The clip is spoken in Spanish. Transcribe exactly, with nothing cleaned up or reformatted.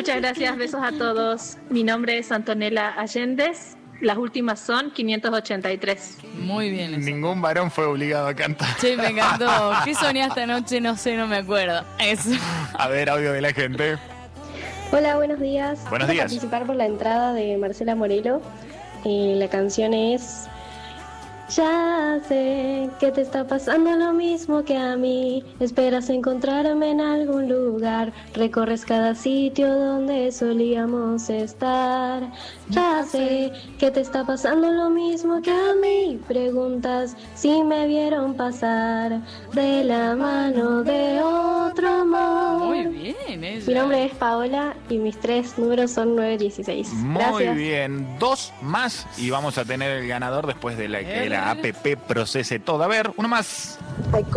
Muchas gracias, besos a todos. Mi nombre es Antonella Allendez. Las últimas son quinientos ochenta y tres. Muy bien eso. Ningún varón fue obligado a cantar. Sí, me encantó. ¿Qué soñaste anoche? No sé, no me acuerdo. Eso. A ver, audio de la gente. Hola, buenos días. Buenos Voy a días. participar por la entrada de Marcela Morelo. Eh, la canción es... Ya sé que te está pasando lo mismo que a mí. Esperas encontrarme en algún lugar. Recorres cada sitio donde solíamos estar. Ya sé que te está pasando lo mismo que a mí. Preguntas si me vieron pasar de la mano de otro amor. Muy bien, ella. Mi nombre es Paola y mis tres números son nueve dieciséis. Muy Gracias. bien, dos más y vamos a tener el ganador después de la que la app procese todo. A ver, uno más.